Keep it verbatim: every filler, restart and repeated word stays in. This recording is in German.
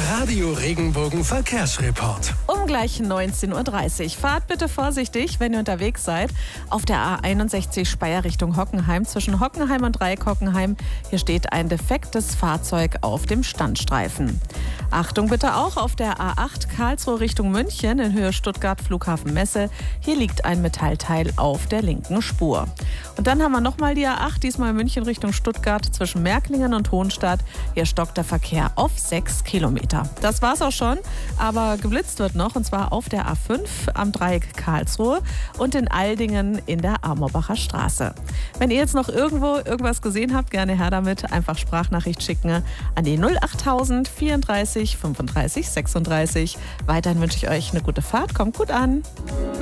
Radio Regenbogen Verkehrsreport. Um gleich neunzehn Uhr dreißig. Fahrt bitte vorsichtig, wenn ihr unterwegs seid. Auf der A einundsechzig Speyer Richtung Hockenheim. Zwischen Hockenheim und Dreieck-Hockenheim. Hier steht ein defektes Fahrzeug auf dem Standstreifen. Achtung bitte auch auf der A acht Karlsruhe Richtung München in Höhe Stuttgart Flughafen Messe. Hier liegt ein Metallteil auf der linken Spur. Und dann haben wir nochmal die A acht, diesmal München Richtung Stuttgart zwischen Märklingen und Hohenstadt. Hier stockt der Verkehr auf sechs Kilometer. Das war's auch schon, aber geblitzt wird noch, und zwar auf der A fünf am Dreieck Karlsruhe und in Aldingen in der Amorbacher Straße. Wenn ihr jetzt noch irgendwo irgendwas gesehen habt, gerne her damit. Einfach Sprachnachricht schicken an die null achttausend vierunddreißig fünfunddreißig sechsunddreißig. Weiterhin wünsche ich euch eine gute Fahrt. Kommt gut an.